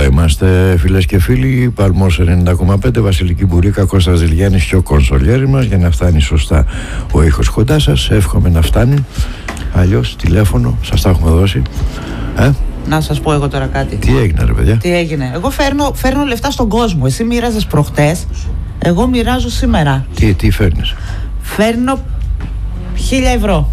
είμαστε, φίλες και φίλοι. Παλμός 90,5, Βασιλική Μπουρίκα, Κώστας Ζηλιάνης και ο κονσολιέρης μας, για να φτάνει σωστά ο ήχος κοντά σας. Εύχομαι να φτάνει. Αλλιώς τηλέφωνο σας τα έχουμε δώσει. Να σας πω εγώ τώρα κάτι. Τι έγινε, ρε παιδιά? Τι έγινε? Εγώ φέρνω λεφτά στον κόσμο. Εσύ μοίραζες προχτές, εγώ μοιράζω σήμερα. Τι φέρνεις? Φέρνω 1.000 ευρώ.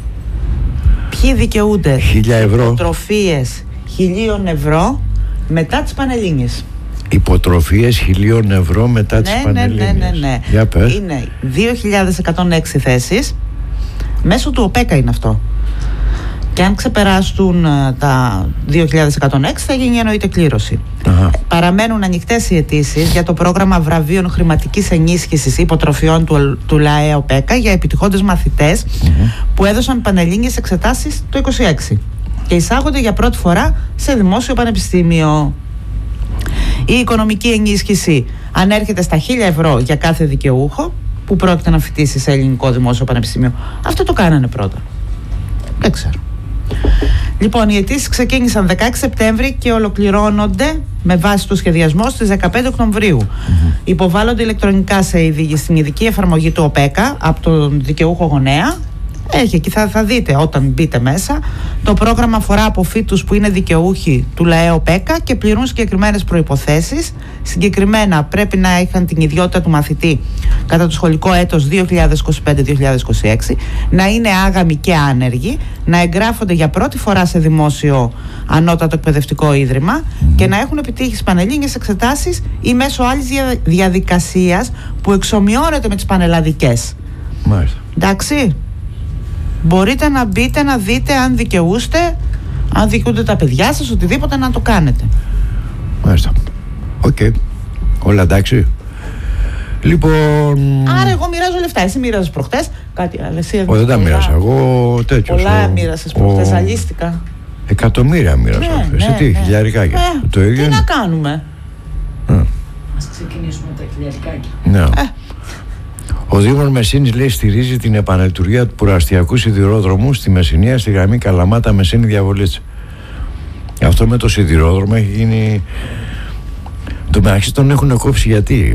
Ποιοι δικαιούνται 1.000 ευρώ? υποτροφίες 1.000 ευρώ μετά τις Πανελλήνιες. Υποτροφίες 1.000 ευρώ μετά τις Πανελλήνιες. Ναι. Για πες. Είναι 2.106 θέσεις. Μέσω του ΟΠΕΚΑ είναι αυτό. Και αν ξεπεράσουν τα 2.106 θα γίνει εννοείται κλήρωση. Παραμένουν ανοιχτές οι αιτήσεις για το πρόγραμμα βραβείων χρηματικής ενίσχυσης υποτροφιών του ΛΑΕ ΟΠΕΚΑ για επιτυχόντες μαθητές που έδωσαν πανελλήνιες εξετάσεις το 26 και εισάγονται για πρώτη φορά σε δημόσιο πανεπιστήμιο. Η οικονομική ενίσχυση ανέρχεται στα 1.000 ευρώ για κάθε δικαιούχο που πρόκειται να φοιτήσει σε ελληνικό δημόσιο πανεπιστήμιο. Αυτό το κάνανε πρώτα. Δεν ξέρω. Λοιπόν, οι αιτήσεις ξεκίνησαν 16 Σεπτέμβρη και ολοκληρώνονται με βάση το σχεδιασμό στις 15 Οκτωβρίου. Υποβάλλονται ηλεκτρονικά στην ειδική εφαρμογή του ΟΠΕΚΑ από τον δικαιούχο γονέα. Έχει και θα δείτε όταν μπείτε μέσα. Το πρόγραμμα αφορά αποφύτους που είναι δικαιούχοι του ΛΑΕ ΟΠΕΚΑ και πληρούν συγκεκριμένες προϋποθέσεις. Συγκεκριμένα πρέπει να είχαν την ιδιότητα του μαθητή κατά το σχολικό έτος 2025-2026, να είναι άγαμοι και άνεργοι, να εγγράφονται για πρώτη φορά σε δημόσιο ανώτατο εκπαιδευτικό ίδρυμα και να έχουν επιτύχει στις πανελλήνιες εξετάσεις ή μέσω άλλης διαδικασίας που εξομοιώνεται με τις πανελλαδικές. Μάλιστα. Εντάξει. Μπορείτε να μπείτε να δείτε αν δικαιούστε, αν δικαιούνται τα παιδιά σας, οτιδήποτε να το κάνετε. Μάλιστα. Οκ. Όλα εντάξει. Λοιπόν... Άρα εγώ μοιράζω λεφτά. Εσύ μοίραζες προχτές κάτι άλλο? Δεν τα μοίρασα. Εγώ τέτοιος. Πολλά μοίρασες προχτές, αλίστηκα. Εκατομμύρια μοίρασα. Εσύ τι, χιλιαρικάκια? Το ίδιο. Τι να κάνουμε? Ας ξεκινήσουμε τα χιλιαρικάκια. Ναι. Ο Δήμος Μεσσήνης, λέει, στηρίζει την επαναλειτουργία του προαστιακού σιδηρόδρομου στη Μεσσηνία, στη γραμμή Καλαμάτα Μεσσήνη Διαβολίτσα. Αυτό με το σιδηρόδρομο έχει γίνει. Το μεταξύ τον έχουν κόψει γιατί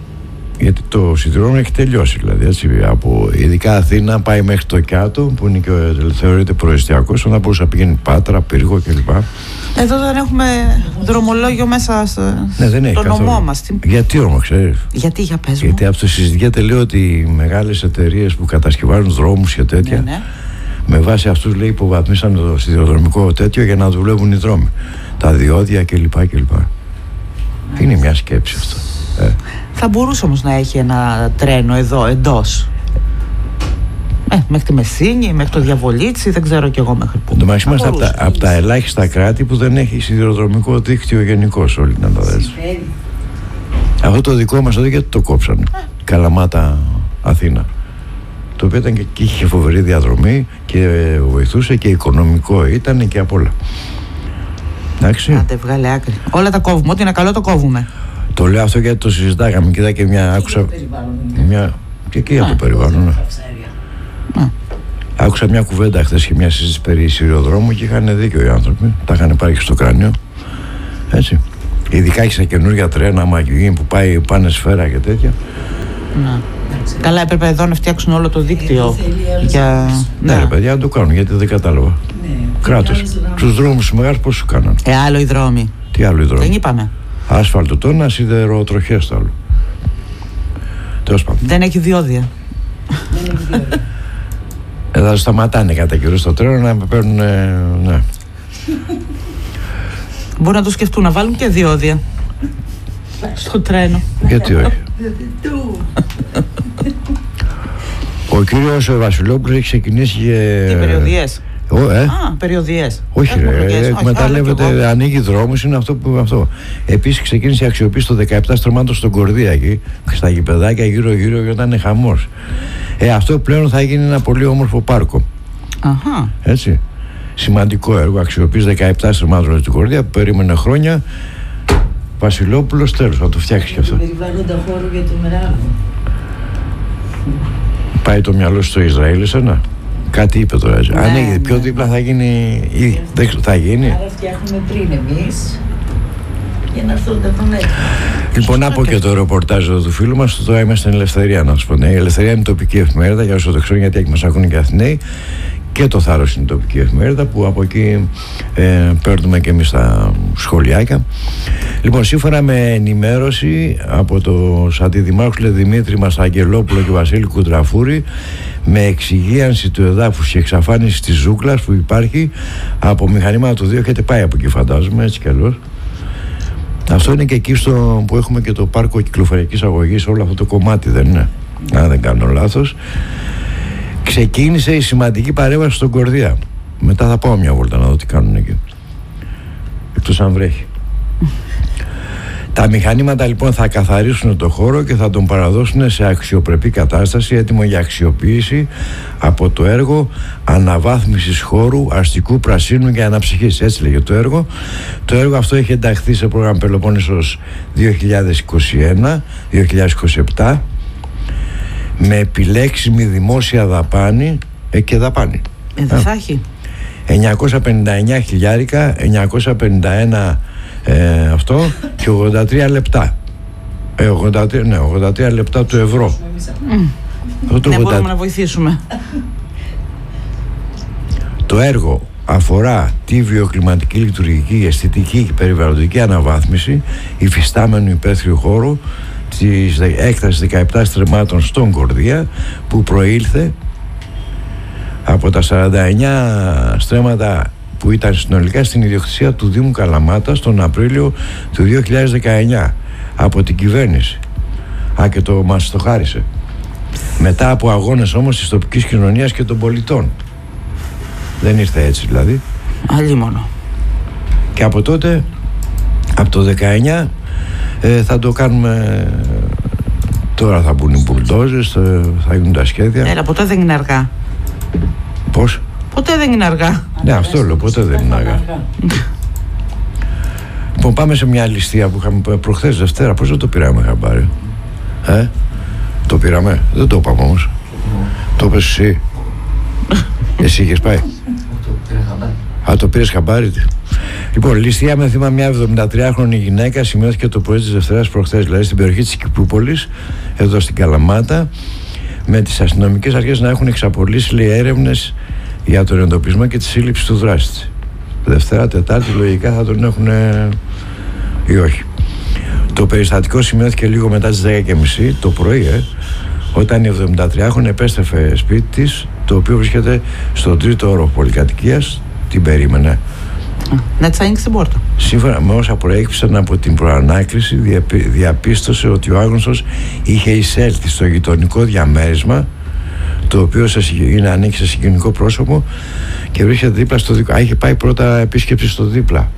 το σιδηρόδρομο έχει τελειώσει. Δηλαδή, έτσι, από ειδικά Αθήνα πάει μέχρι το Κιάτο, που είναι και θεωρείται προαστιακός, όταν μπορούσε να πηγαίνει Πάτρα, Πύργο κλπ. Εδώ δεν έχουμε δρομολόγιο μέσα στο νομό μας. Γιατί όμως, ξέρεις? Γιατί, για πες μου? Γιατί αυτό συζητιέται, λέει, ότι οι μεγάλες εταιρείες που κατασκευάζουν δρόμους και τέτοια, με βάση αυτούς, λέει, υποβαθμίσαν το σιδηροδρομικό τέτοιο για να δουλεύουν οι δρόμοι. Τα διόδια κλπ. Είναι μια σκέψη αυτό. Θα μπορούσε όμως να έχει ένα τρένο εδώ εντός. Μέχρι τη Μεσσήνη, μέχρι το Διαβολίτσι, δεν ξέρω κι εγώ μέχρι πού. Εντάξει, είμαστε από τα ελάχιστα κράτη που δεν έχει σιδηροδρομικό δίκτυο γενικώς όλη την Ελλάδα. Αυτό το δικό μας εδώ, γιατί το κόψανε? Καλαμάτα Αθήνα. Το οποίο ήταν και είχε φοβερή διαδρομή και βοηθούσε και οικονομικό ήταν και απ' όλα. Εντάξει. Άντε, βγάλε άκρη. Όλα τα κόβουμε. Ό,τι είναι καλό το κόβουμε. Το λέω αυτό γιατί το συζητάγαμε και είδα και μια. Άκουσα. Και εκεί για το περιβάλλον. Άκουσα μια κουβέντα χθες και μια συζήτηση περί σιδηροδρόμου και είχαν δίκιο οι άνθρωποι. Τα είχαν πάρει και στο κράνιο. Έτσι. Ειδικά έχει σε καινούργια τρένα, μαγιογίνη που πάνε σφαίρα και τέτοια. Καλά, έπρεπε εδώ να φτιάξουν όλο το δίκτυο. Ναι, ρε παιδιά, να το κάνουν γιατί δεν κατάλαβα. Κράτος. Τους δρόμους μεγάλους πώς σου κάνανε? Άλλο οι δρόμοι. Τι άλλο οι δρόμοι? Δεν είπαμε. Άσφαλτο το ένα, σιδεροτροχές το άλλο. Τέλος πάντων. Δεν έχει διόδια. Θα σταματάνε κατά καιρό στο τρένο να παίρνουν. Ναι. Μπορούν να το σκεφτούν να βάλουν και διόδια στο τρένο. Γιατί όχι? Ο κύριος Βασιλόπουλος έχει ξεκινήσει Τι περιοδίες? Περιοδίες. Όχι, εκμεταλλεύεται, ανοίγει δρόμους, είναι αυτό. Επίσης ξεκίνησε η αξιοποίηση το 17 στρωμάτων στον Κορδία εκεί, στα γηπεδάκια γύρω-γύρω, και όταν είναι χαμός. Αυτό πλέον θα γίνει ένα πολύ όμορφο πάρκο. Έτσι. Σημαντικό έργο, αξιοποίηση 17 στρωμάτων στην Κορδία που περίμενε χρόνια. Βασιλόπουλος, τέλος, θα το φτιάξει και αυτό. Περιβάλλοντα χώρο για το Μεράβο. Πάει το μυαλό στο Ισραήλ, εσένα? Κάτι είπε τώρα. Αν πιο δίπλα θα γίνει. Θα γίνει. Άρα φτιάχνουμε πριν εμείς. Για να έρθουν τα τον έτσι. Λοιπόν, να πω και το ρεπορτάζ του φίλου μας. Τώρα είμαστε στην Ελευθερία, να σου πω. Ναι, η Ελευθερία είναι τοπική εφημερίδα, για όσους το ξέρουν, γιατί μας ακούνε και Αθηναίοι. Και το Θάρρος είναι τοπική εφημερίδα, που από εκεί παίρνουμε και εμείς τα σχολιάκια. Λοιπόν, σύμφωνα με ενημέρωση από τους αντιδημάρχους Δημήτρη Μασταγγελόπουλο και Βασίλη Κουντραφούρη, με εξυγίανση του εδάφους και εξαφάνιση της ζούγκλας που υπάρχει από μηχανήματα του 2, έχετε πάει από εκεί, φαντάζομαι, έτσι κι αλλιώς. Αυτό είναι και εκεί που έχουμε και το πάρκο κυκλοφοριακής αγωγής, όλο αυτό το κομμάτι, δεν είναι? Αν δεν κάνω λάθος. Ξεκίνησε η σημαντική παρέμβαση στον Κορδία. Μετά θα πάω μια βόλτα να δω τι κάνουν εκεί, εκτός αν βρέχει. Τα μηχανήματα λοιπόν θα καθαρίσουν το χώρο και θα τον παραδώσουν σε αξιοπρεπή κατάσταση, έτοιμο για αξιοποίηση από το έργο αναβάθμισης χώρου αστικού πρασίνου και αναψυχής. Έτσι λέγεται το έργο. Το έργο αυτό έχει ενταχθεί σε πρόγραμμα Πελοπόννησος 2021-2027 με επιλέξιμη δημόσια δαπάνη και δαπάνη. Δεν θα έχει. 959 χιλιάρικα, 951 αυτό και 83 λεπτά. 83 λεπτά του ευρώ. Ναι, μπορούμε να βοηθήσουμε. Το έργο αφορά τη βιοκλιματική, λειτουργική, αισθητική και περιβαλλοντική αναβάθμιση υφιστάμενου υπαίθριου χώρου της έκτασης 17 στρεμμάτων στον Κορδία, που προήλθε από τα 49 στρέμματα που ήταν συνολικά στην ιδιοκτησία του Δήμου Καλαμάτας τον Απρίλιο του 2019 από την κυβέρνηση. Και μας το χάρισε μετά από αγώνες όμως της τοπικής κοινωνίας και των πολιτών. Δεν ήρθε έτσι δηλαδή. Αλλήμονο. Και από τότε, από το 19 θα το κάνουμε. Τώρα θα μπουν οι μπουλντόζες, θα γίνουν τα σχέδια. Έλα, ποτέ δεν είναι αργά. Πώς? Ποτέ δεν είναι αργά. Ναι, αυτό λέω, ποτέ δεν είναι αργά. Λοιπόν, πάμε σε μια ληστεία που είχαμε προχθές Δευτέρα. Πώς δεν το πήραμε χαμπάρι? Το πήραμε, δεν το είπαμε όμως. Το είπες εσύ? Εσύ είχες πάει? Το πήρες χαμπάρι? Λοιπόν, ληστεία με θύμα μια 73χρονη γυναίκα σημειώθηκε το πρωί της Δευτέρας προχθές, δηλαδή στην περιοχή της Κηπούπολης, εδώ στην Καλαμάτα, με τις αστυνομικές αρχές να έχουν εξαπολύσει, λέει, έρευνες για τον εντοπισμό και τη σύλληψη του δράστη. Δευτέρα, Τετάρτη, λογικά θα τον έχουν ή όχι. Το περιστατικό σημειώθηκε λίγο μετά τις 10:30 το πρωί, όταν η 73χρονη επέστρεφε σπίτι της, το οποίο βρίσκεται στον 3ο όροφο πολυκατοικίας. Την περίμενε να της ανοίξει την πόρτα. Σύμφωνα με όσα προέκυψαν από την προανάκριση, διαπίστωσε ότι ο άγνωστος είχε εισέλθει στο γειτονικό διαμέρισμα, το οποίο είναι ανήκει σε συγγενικό πρόσωπο και βρίσκεται δίπλα στο δίπλα. Είχε πάει πρώτα επίσκεψη στο δίπλα.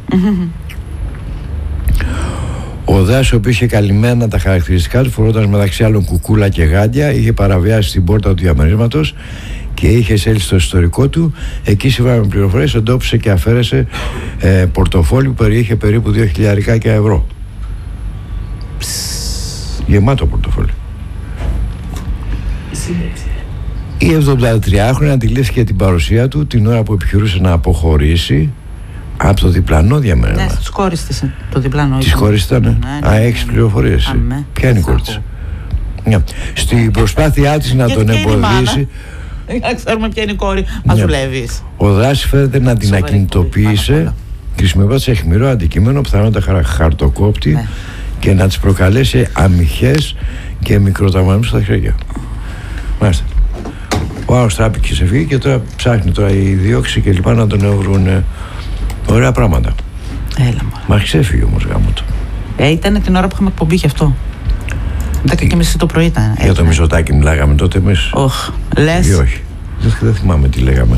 Ο Δάς, ο οποίος είχε καλυμμένα τα χαρακτηριστικά του, φορώντας μεταξύ άλλων κουκούλα και γάντια, είχε παραβιάσει την πόρτα του διαμερίσματος και είχε εισέλθει στο ιστορικό του. Εκεί, σύμφωνα με πληροφορίες, εντόπισε και αφαίρεσε πορτοφόλι που περιείχε περίπου 2.000 ευρώ. Γεμάτο πορτοφόλι. Η 73χρονη αντιλήφθηκε την παρουσία του την ώρα που επιχειρούσε να αποχωρήσει από το διπλανό διαμέρισμα. Ναι, της κόρης της το διπλανό. Της κόρης ήταν. Έχεις πληροφορίες? Ποια είναι η κόρη της? Στην προσπάθειά της να τον εμποδίσει. Να ξέρουμε ποια είναι η κόρη. Μας δουλεύεις. Ο Δράσης φαίνεται να την ακινητοποίησε χρησιμοποιώντας αιχμηρό αντικείμενο, πιθανότατα χαρτοκόπτη, και να της προκαλέσει αμυχές και μικροτραυματισμούς στα χέρια. Μάλιστα. Ο άλλος τράπηκε σε φύγει και τώρα ψάχνει τώρα η δίωξη και λοιπά να τον βρουν. Ωραία πράγματα. Έλα, μα ξέφυγε όμως γάμο του. Ήταν την ώρα που είχαμε εκπομπή και αυτό. 10:30 το πρωί ήταν. Για το Μητσοτάκη μιλάγαμε τότε εμείς? Λες? Ή όχι? Δεν θυμάμαι τι λέγαμε.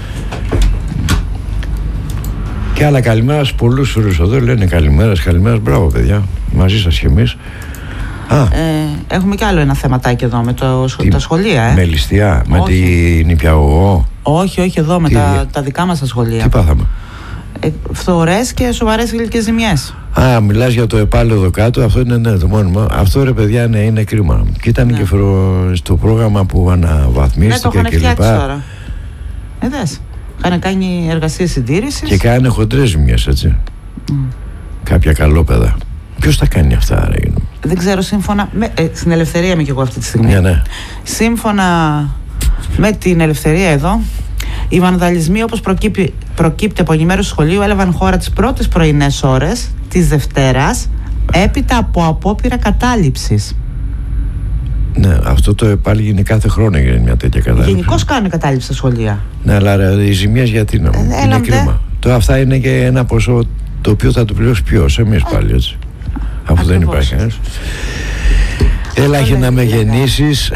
Και άλλα καλημέρα στους πολλούς φίλους εδώ. Λένε καλημέρας. Μπράβο παιδιά, μαζί σας και εμείς. Έχουμε κι άλλο ένα θεματάκι εδώ με τα σχολεία. Με ληστεία, με την νηπιαγωγό? Όχι, εδώ με τα δικά μας τα σχολεία. Τι πάθαμε? Φθορές και σοβαρές υλικές ζημιές. Μιλάς για το ΕΠΑΛ εδώ κάτω? Αυτό είναι το μόνιμο. Αυτό, ρε παιδιά, είναι κρίμα. Και ήταν και στο πρόγραμμα που αναβαθμίστηκε και λοιπά. Τώρα. Δες. Είχαν κάνει εργασίες συντήρησης. Και κάνανε χοντρές ζημιές, έτσι. Κάποια καλόπαιδα. Ποιος τα κάνει αυτά, ρε? Δεν ξέρω, σύμφωνα στην Ελευθερία είμαι και εγώ αυτή τη στιγμή. Ναι. Σύμφωνα με την Ελευθερία εδώ, οι βανδαλισμοί, όπως προκύπτει από ενημέρωση σχολείου, έλαβαν χώρα τις πρώτες πρωινές ώρες της Δευτέρας, έπειτα από απόπειρα κατάληψης. Ναι, αυτό το πάλι γίνει κάθε χρόνο, για μια τέτοια κατάληψη. Γενικώς κάνουν κατάληψη στα σχολεία. Ναι, αλλά οι ζημίες γιατί να μου είναι κρίμα. Τώρα αυτά είναι και ένα ποσό το οποίο θα το πληρώσει ποιος? Εμείς πάλι, έτσι. Αφού δεν υπάρχει κανένας. Έλα και να με γεννήσεις.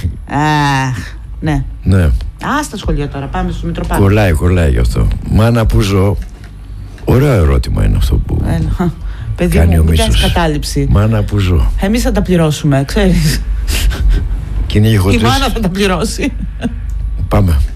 Ναι. Ναι. Στα σχολεία τώρα, πάμε στο Μητροπάνο. Κολλάει γι' αυτό. Μάνα που ζω. Ωραίο ερώτημα είναι αυτό που παιδί κάνει μου, ο μην κάνεις Μίσος. κατάληψη. Μάνα που ζω. Εμείς θα τα πληρώσουμε, ξέρεις. Και είναι Η μάνα θα τα πληρώσει. Πάμε.